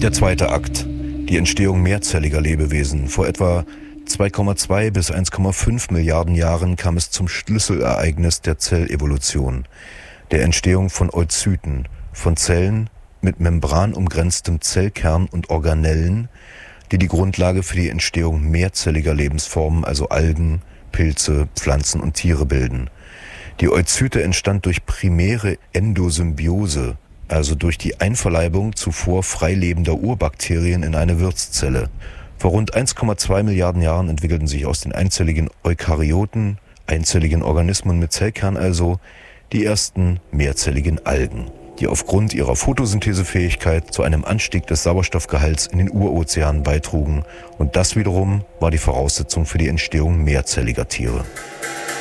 Der zweite Akt. Die Entstehung mehrzelliger Lebewesen. Vor etwa 2,2 bis 1,5 Milliarden Jahren kam es zum Schlüsselereignis der Zellevolution, der Entstehung von Oozyten, von Zellen mit membranumgrenztem Zellkern und Organellen, die die Grundlage für die Entstehung mehrzelliger Lebensformen, also Algen, Pilze, Pflanzen und Tiere bilden. Die Oozyte entstand durch primäre Endosymbiose, also durch die Einverleibung zuvor freilebender Urbakterien in eine Wirtszelle. Vor rund 1,2 Milliarden Jahren entwickelten sich aus den einzelligen Eukaryoten, einzelligen Organismen mit Zellkern also, die ersten mehrzelligen Algen, die aufgrund ihrer Photosynthesefähigkeit zu einem Anstieg des Sauerstoffgehalts in den Urozeanen beitrugen. Und das wiederum war die Voraussetzung für die Entstehung mehrzelliger Tiere.